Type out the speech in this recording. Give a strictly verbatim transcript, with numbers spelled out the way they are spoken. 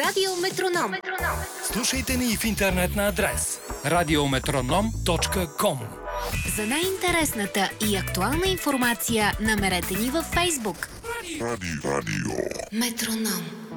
Радио Метроном. Слушайте ни в интернет на адрес радиометроном точка ком. За най-интересната и актуална информация намерете ни във Фейсбук. Радио. Радио. Метроном.